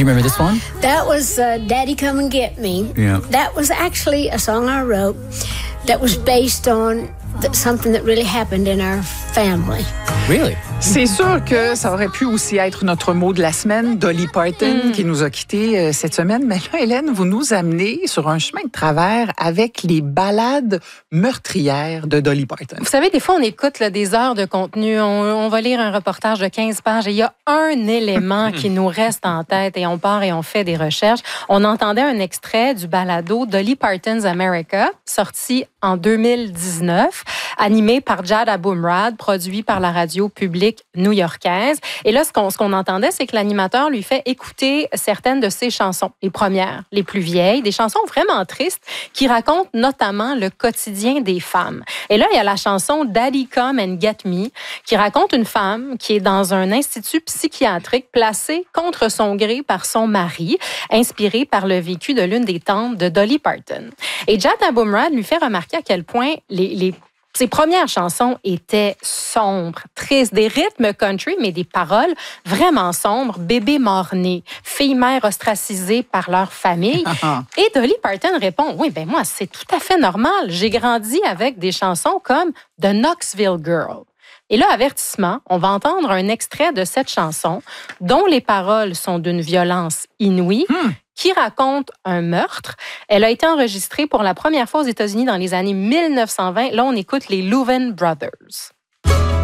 you remember this one? That was Daddy Come and Get Me. Yeah. That was actually a song I wrote that was based on something that really happened in our family. Really? C'est sûr que ça aurait pu aussi être notre mot de la semaine, Dolly Parton, qui nous a quittés cette semaine. Mais là, Hélène, vous nous amenez sur un chemin de travers avec les ballades meurtrières de Dolly Parton. Vous savez, des fois, on écoute là, des heures de contenu, on va lire un reportage de 15 pages et il y a un élément qui nous reste en tête et on part et on fait des recherches. On entendait un extrait du balado Dolly Parton's America, sorti en 2019, animé par Jad Abumrad, produit par la radio publique new-yorkaise. Et là, ce qu'on entendait, c'est que l'animateur lui fait écouter certaines de ses chansons, les premières, les plus vieilles, des chansons vraiment tristes qui racontent notamment le quotidien des femmes. Et là, il y a la chanson Daddy Come and Get Me qui raconte une femme qui est dans un institut psychiatrique placée contre son gré par son mari, inspirée par le vécu de l'une des tantes de Dolly Parton. Et Jad Abumrad lui fait remarquer à quel point ses premières chansons étaient sombres, tristes, des rythmes country, mais des paroles vraiment sombres. Bébé mort-né, fille-mère ostracisée par leur famille. Et Dolly Parton répond, oui, ben moi, c'est tout à fait normal. J'ai grandi avec des chansons comme The Knoxville Girl. Et là, avertissement, on va entendre un extrait de cette chanson dont les paroles sont d'une violence inouïe, qui raconte un meurtre. Elle a été enregistrée pour la première fois aux États-Unis dans les années 1920. Là, on écoute les Louvin Brothers.